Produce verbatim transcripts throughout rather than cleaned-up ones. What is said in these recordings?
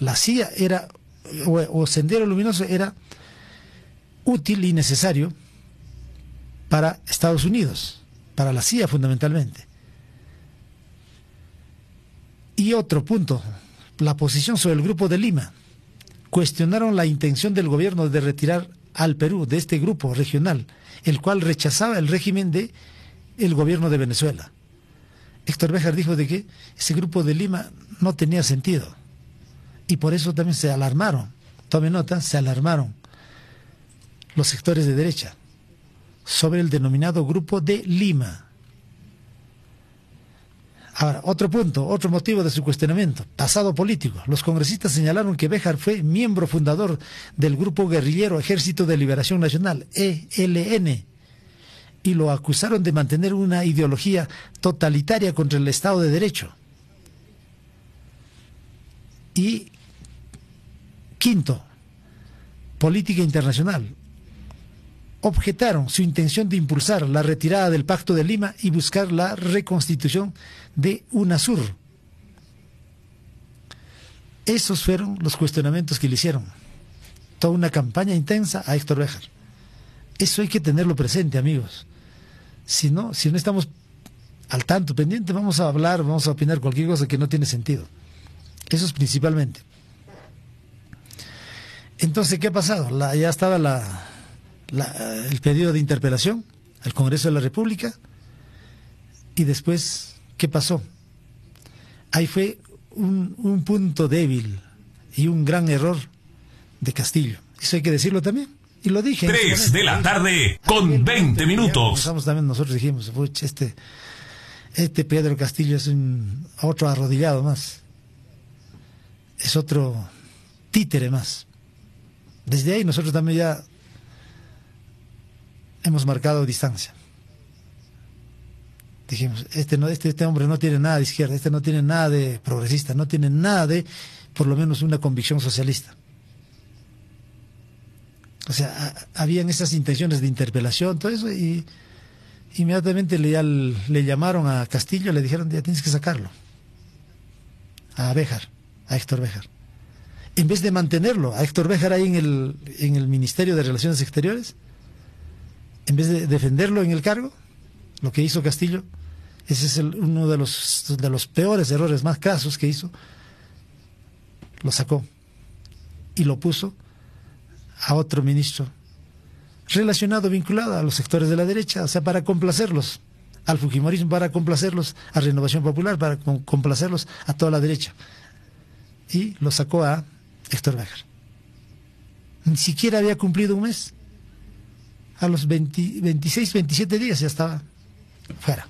La C I A era, o, o Sendero Luminoso era útil y necesario para Estados Unidos, para la C I A fundamentalmente. Y otro punto, la posición sobre el Grupo de Lima. Cuestionaron la intención del gobierno de retirar al Perú de este grupo regional, el cual rechazaba el régimen de el gobierno de Venezuela. Héctor Béjar dijo de que ese Grupo de Lima no tenía sentido, y por eso también se alarmaron, tome nota, se alarmaron los sectores de derecha sobre el denominado Grupo de Lima. Ahora, otro punto, otro motivo de su cuestionamiento, pasado político. Los congresistas señalaron que Béjar fue miembro fundador del grupo guerrillero Ejército de Liberación Nacional, E L N, y lo acusaron de mantener una ideología totalitaria contra el Estado de Derecho. Y quinto, política internacional. Objetaron su intención de impulsar la retirada del Pacto de Lima y buscar la reconstitución de UNASUR. Esos fueron los cuestionamientos que le hicieron. Toda una campaña intensa a Héctor Béjar. Eso hay que tenerlo presente, amigos. Si no, si no estamos al tanto, pendiente, vamos a hablar, vamos a opinar cualquier cosa que no tiene sentido. Eso es principalmente. Entonces, ¿qué ha pasado? La, ya estaba la... La, el pedido de interpelación al Congreso de la República, y después, ¿qué pasó? Ahí fue un, un punto débil y un gran error de Castillo. Eso hay que decirlo también, y lo dije. Tres de la tarde con veinte minutos. También nosotros dijimos, este, este Pedro Castillo es un otro arrodillado más, es otro títere más. Desde ahí nosotros también ya hemos marcado distancia. Dijimos, este, no, este, este hombre no tiene nada de izquierda, este no tiene nada de progresista, no tiene nada de, por lo menos, una convicción socialista. O sea, a, habían esas intenciones de interpelación, todo eso, y inmediatamente le, ya, le llamaron a Castillo, le dijeron, ya tienes que sacarlo. A Béjar, a Héctor Béjar. En vez de mantenerlo, a Héctor Béjar ahí en el, en el Ministerio de Relaciones Exteriores, en vez de defenderlo en el cargo, lo que hizo Castillo, ese es el, uno de los, de los peores errores más crasos que hizo, lo sacó y lo puso a otro ministro relacionado, vinculado a los sectores de la derecha, o sea, para complacerlos al fujimorismo, para complacerlos a Renovación Popular, para complacerlos a toda la derecha, y lo sacó a Héctor Béjar. Ni siquiera había cumplido un mes. A los veinte, veintiséis, veintisiete días ya estaba fuera.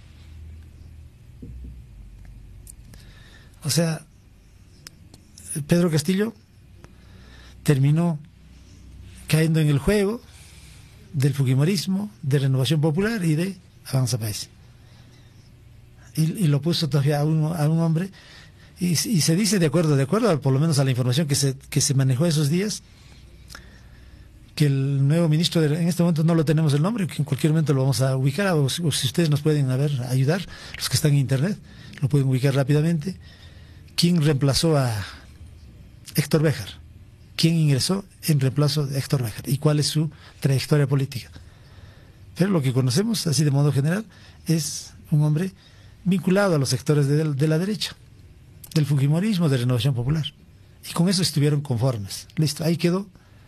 O sea, Pedro Castillo terminó cayendo en el juego del fujimorismo, de Renovación Popular y de Avanza País. Y, y lo puso todavía a un, a un hombre, y, y se dice, de acuerdo, de acuerdo, por lo menos a la información que se, que se manejó esos días, que el nuevo ministro, de, en este momento no lo tenemos el nombre, que en cualquier momento lo vamos a ubicar, o, o si ustedes nos pueden a ver, ayudar, los que están en internet, lo pueden ubicar rápidamente. ¿Quién reemplazó a Héctor Béjar? ¿Quién ingresó en reemplazo de Héctor Béjar? ¿Y cuál es su trayectoria política? Pero lo que conocemos, así de modo general, es un hombre vinculado a los sectores de, de la derecha, del fujimorismo, de Renovación Popular. Y con eso estuvieron conformes. Listo, ahí quedó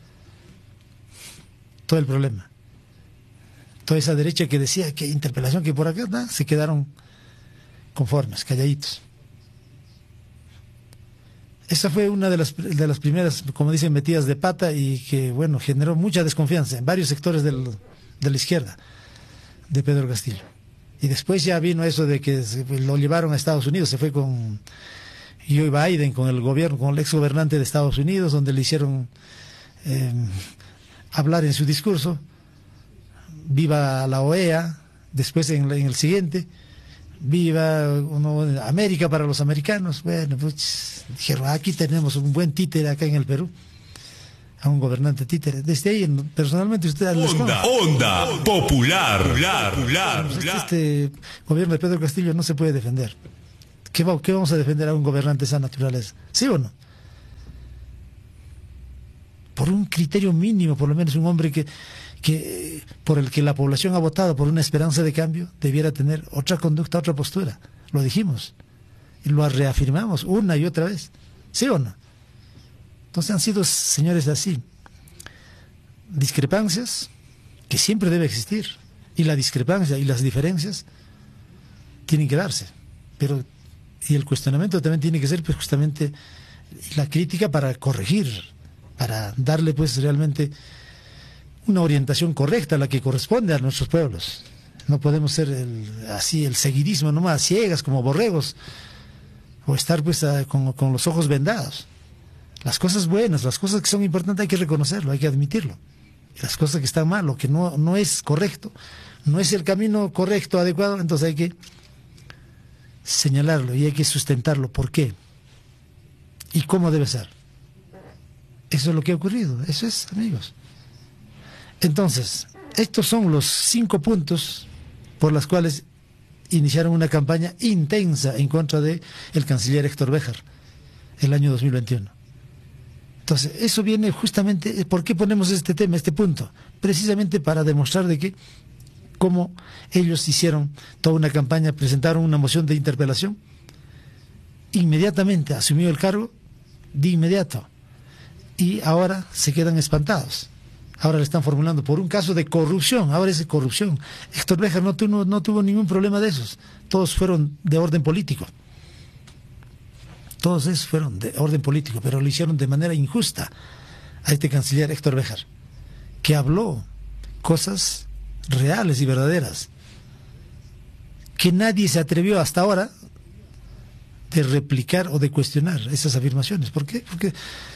todo el problema. Toda esa derecha que decía que interpelación, que por acá, ¿no? Se quedaron conformes, calladitos. Esa fue una de las, de las primeras, como dicen, metidas de pata, y que, bueno, generó mucha desconfianza en varios sectores del, de la izquierda de Pedro Castillo. Y después ya vino eso de que lo llevaron a Estados Unidos, se fue con Joe Biden, con el gobierno, con el ex gobernante de Estados Unidos, donde le hicieron eh, hablar en su discurso, viva la O E A, después en, en el siguiente, viva uno, América para los americanos. Bueno, pues dijeron, aquí tenemos un buen títere acá en el Perú, a un gobernante títere. Desde ahí, personalmente, ustedes... Onda, onda, onda popular, popular, popular. Pues este gobierno de Pedro Castillo no se puede defender. ¿Qué, va, ¿Qué vamos a defender a un gobernante de esa naturaleza? ¿Sí o no? por un criterio mínimo, por lo menos un hombre que, que por el que la población ha votado por una esperanza de cambio, debiera tener otra conducta, otra postura. Lo dijimos y lo reafirmamos una y otra vez. ¿Sí o no? Entonces han sido, señores, así. Discrepancias que siempre debe existir, y la discrepancia y las diferencias tienen que darse, pero y el cuestionamiento también tiene que ser, pues, justamente la crítica para corregir, para darle, pues, realmente una orientación correcta a la que corresponde a nuestros pueblos. No podemos ser el, así el seguidismo nomás, ciegas como borregos, o estar, pues, a, con, con los ojos vendados. Las cosas buenas, las cosas que son importantes hay que reconocerlo, hay que admitirlo. Y las cosas que están mal, lo que no, no es correcto, no es el camino correcto, adecuado, entonces hay que señalarlo y hay que sustentarlo. ¿Por qué? ¿Y cómo debe ser? Eso es lo que ha ocurrido, eso es, amigos. Entonces, estos son los cinco puntos por los cuales iniciaron una campaña intensa en contra de el canciller Héctor Béjar el año dos mil veintiuno. Entonces, eso viene justamente, ¿por qué ponemos este tema, este punto? Precisamente para demostrar de que, cómo ellos hicieron toda una campaña, presentaron una moción de interpelación, inmediatamente asumió el cargo, de inmediato, y ahora se quedan espantados. Ahora le están formulando por un caso de corrupción, ahora es de corrupción. Héctor Béjar no tuvo, no tuvo ningún problema de esos, todos fueron de orden político. Todos esos fueron de orden político, pero lo hicieron de manera injusta a este canciller Héctor Béjar, que habló cosas reales y verdaderas, que nadie se atrevió hasta ahora de replicar o de cuestionar esas afirmaciones. ¿Por qué? Porque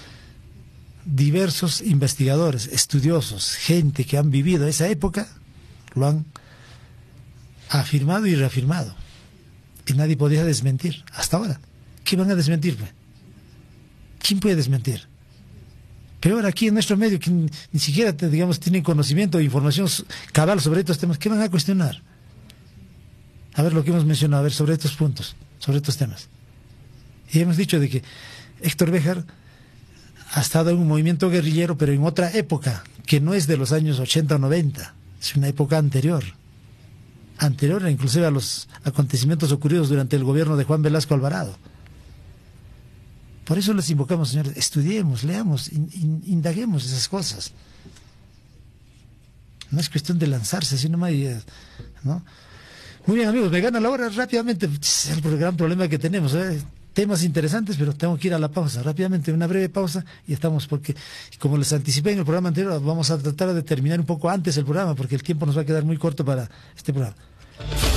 diversos investigadores, estudiosos, gente que han vivido esa época, lo han afirmado y reafirmado, y nadie podía desmentir hasta ahora. ¿Qué van a desmentir? ¿Quién puede desmentir? Peor aquí en nuestro medio, que ni siquiera, digamos, tienen conocimiento o información cabal sobre estos temas. ¿Qué van a cuestionar? A ver lo que hemos mencionado, a ver, sobre estos puntos, sobre estos temas. Y hemos dicho de que Héctor Béjar ha estado en un movimiento guerrillero, pero en otra época, que no es de los años ochenta o noventa, es una época anterior. Anterior inclusive a los acontecimientos ocurridos durante el gobierno de Juan Velasco Alvarado. Por eso les invocamos, señores, estudiemos, leamos, in, in, indaguemos esas cosas. No es cuestión de lanzarse, sino más, ¿no? Muy bien, amigos, me gana la hora rápidamente. Es el gran problema que tenemos, ¿eh? Temas interesantes, pero tengo que ir a la pausa. Rápidamente, una breve pausa y estamos, porque como les anticipé en el programa anterior, vamos a tratar de terminar un poco antes el programa, porque el tiempo nos va a quedar muy corto para este programa.